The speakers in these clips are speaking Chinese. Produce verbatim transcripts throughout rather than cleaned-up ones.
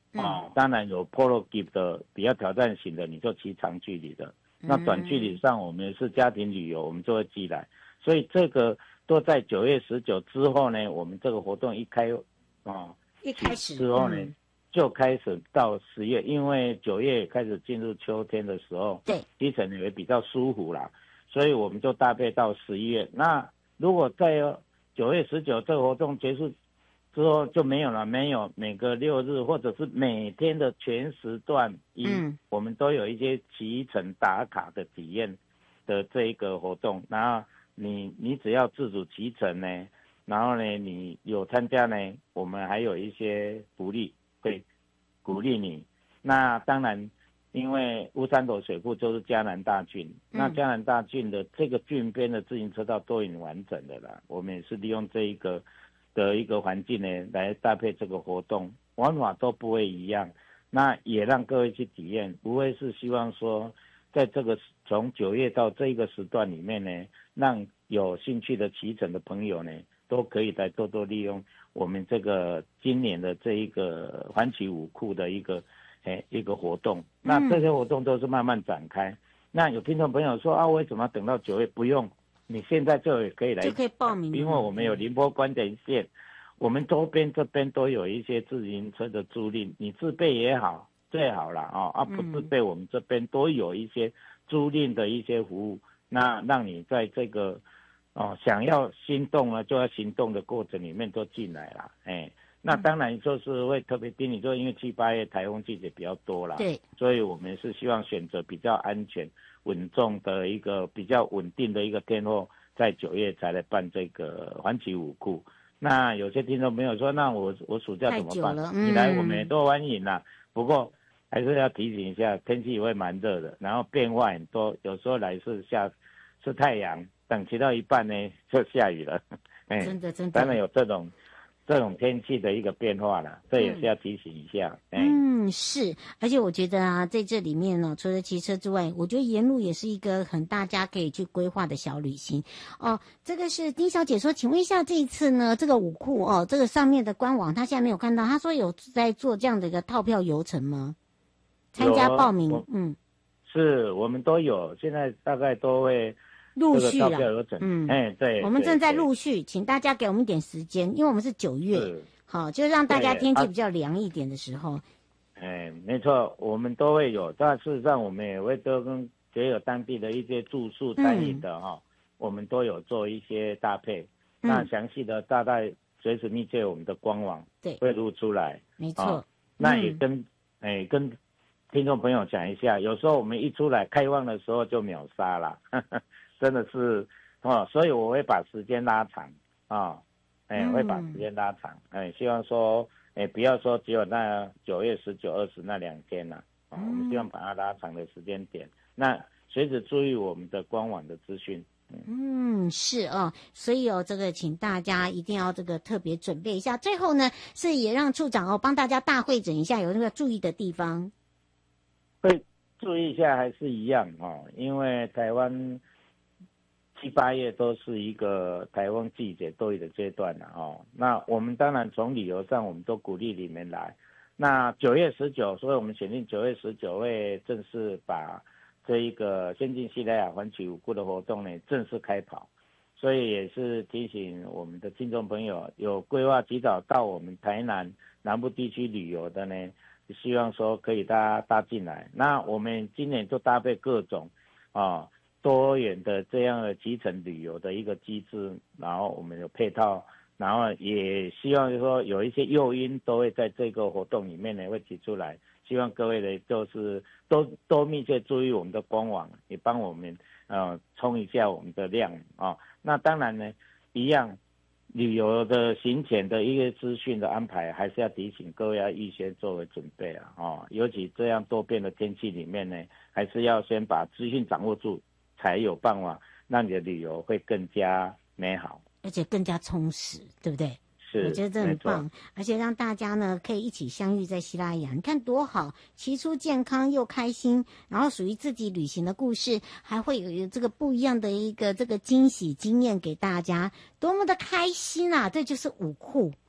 哦，嗯、当然有 Polo Gift 的比较挑战型的，你就骑长距离的。嗯、那短距离上，我们是家庭旅游，我们就会寄来。所以这个都在九月十九之后呢，我们这个活动一开，哦， 一开始之后呢。 嗯就开始到十月，因为九月开始进入秋天的时候， 对， 基层也会比较舒服啦，所以我们就搭配到十一月。那如果在九月十九这个活动结束之后就没有了，没有每个六日或者是每天的全时段，嗯，我们都有一些骑乘打卡的体验的这一个活动。然后你你只要自主骑乘呢，然后呢你有参加呢，我们还有一些福利。会鼓励你，那当然，因为乌山头水库就是嘉南大郡，嗯、那嘉南大郡的这个郡边的自行车道都已经完整的了，我们也是利用这一个的一个环境呢，来搭配这个活动，玩法都不会一样，那也让各位去体验，无非是希望说，在这个从九月到这一个时段里面呢，让有兴趣的骑乘的朋友呢，都可以来多多利用我们这个今年的这一个环旗武库的一个诶一个活动。那这些活动都是慢慢展开。嗯、那有听众朋友说啊，为什么要等到九月？不用，你现在就可以来， 就可以报名， 因为我们有宁波观点线，我们周边这边都有一些自行车的租赁，你自备也好，最好了啊啊，不自备我们这边都有一些租赁的一些服务，那让你在这个。哦，想要心动了就要行动的过程里面都进来了，哎，那当然就是会特别叮你说，因为七八月台风季节比较多啦， 对， 所以我们是希望选择比较安全、稳重的一个比较稳定的一个天候，在九月才来办这个环旗武库。那有些听众朋友说，那我我暑假怎么办？嗯、你来我们也都欢迎啦，不过还是要提醒一下，天气也会蛮热的，然后变化很多，有时候来是下是太阳。等骑到一半呢，就下雨了。哎， 真的真的， 当然有这种这种天气的一个变化了，这也是要提醒一下。 嗯，嗯是，而且我觉得啊，在这里面呢，除了骑车之外，我觉得沿路也是一个很大家可以去规划的小旅行哦。这个是丁小姐说，请问一下，这一次呢，这个武库哦，这个上面的官网，她现在没有看到，她说有在做这样的一个套票游程吗？参加报名，嗯， 是我们都有，现在大概都会。 陆续啊， 嗯，哎，对， 我们正在陆续，请大家给我们一点时间，因为我们是九月，好，就让大家天气比较凉一点的时候。 哎，没错，我们都会有，但事实上我们也会都跟也有当地的一些住宿餐饮的哈、嗯，我们都有做一些搭配。嗯、那详细的大概随时密切我们的官网， 对， 会录出来。 没错、 哦，那也跟哎、嗯、跟听众朋友讲一下，有时候我们一出来开放的时候就秒杀了。呵呵真的是哦，所以我会把时间拉长啊，哎、哦，会把时间拉长，哎，希望说，哎，不要说只有那九月十九、二十那两天了、啊，哦，我们希望把它拉长的时间点。那随时注意我们的官网的资讯。 嗯，嗯是哦，所以哦，这个请大家一定要这个特别准备一下。最后呢，是也让处长哦帮大家大会诊一下有那个注意的地方。 会注意一下还是一样哦，因为台湾。七八月都是一个台风季节多雨的阶段了哦。那我们当然从旅游上，我们都鼓励你们来。那九月十九，所以我们选定九月十九会正式把这一个先进西莱雅环旗武库的活动呢正式开跑。所以也是提醒我们的听众朋友，有规划及早到我们台南南部地区旅游的呢，希望说可以大家搭进来。那我们今年就搭配各种啊。哦多元的这样的基层旅游的一个机制，然后我们有配套，然后也希望就是说有一些诱因都会在这个活动里面呢会提出来，希望各位呢就是都都密切注意我们的官网，也帮我们呃冲一下我们的量啊、哦。那当然呢，一样旅游的行前的一个资讯的安排，还是要提醒各位要预先作为准备啊哦，尤其这样多变的天气里面呢，还是要先把资讯掌握住。才有办法让你的旅游会更加美好， 而且更加充实，对不对？ 是， 我觉得这很棒，而且让大家呢可以一起相遇在西拉雅，你看多好，骑出健康又开心，然后属于自己旅行的故事，还会有这个不一样的一个这个惊喜经验给大家，多么的开心啊！这就是武库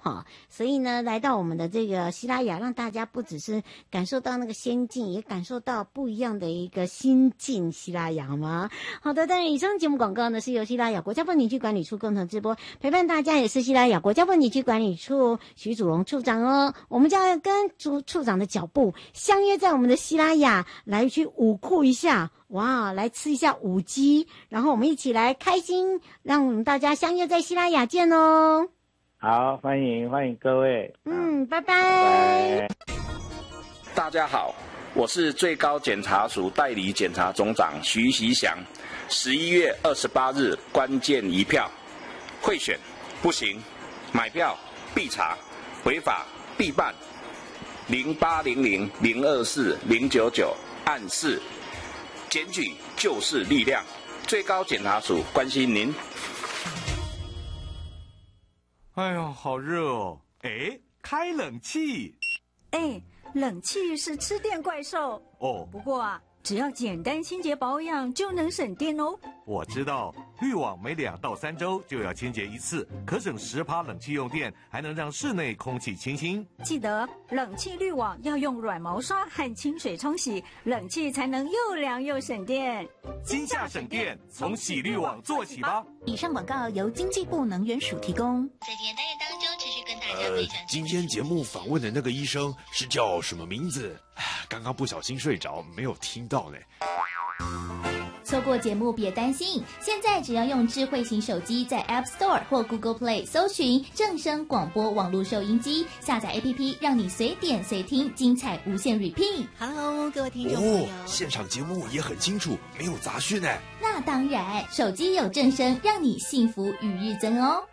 哈。所以呢，来到我们的这个西拉雅，让大家不只是感受到那个仙境，也感受到不一样的一个心境。西拉雅吗？好的，当然以上节目广告呢是由西拉雅国家风景区管理处共同直播，陪伴大家也是西拉雅国家风景区管理处徐祖荣处长哦。我们就要跟处处长的脚步相约在我们的西拉雅，来去舞酷一下，哇，来吃一下舞鸡，然后我们一起来开心，让我们大家相约在西拉雅见哦。 好，欢迎欢迎各位， 嗯，拜拜。 拜拜。 大家好，我是最高检察署代理检察总长徐习祥。十一月二十八日关键一票，贿选不行，买票必查，违法必办。零八零零零二四零九九案四，检举就是力量。最高检察署关心您。 哎呦，好热哦！哎，开冷气。 哎，冷气是吃电怪兽哦。 不过啊，只要简单清洁保养就能省电哦。 我知道，滤网每两到三周就要清洁一次，可省十趴冷气用电，还能让室内空气清新。 记得冷气滤网要用软毛刷和清水冲洗，冷气才能又凉又省电。 今夏省电，从洗滤网做起吧。 以上广告由经济部能源署提供。 在今天单元当中，持续跟大家分享。 呃，今天节目访问的那个医生是叫什么名字？刚刚不小心睡着，没有听到呢。 错过节目别担心，现在只要用智慧型手机在 App Store 或 Google Play 搜寻正声广播网络收音机，下载 A P P 让你随点随听，精彩无限 repeat。 Hello， 各位听众朋友， 哦，现场节目也很清楚，没有杂讯呢。 那当然，手机有正声，让你幸福与日增哦。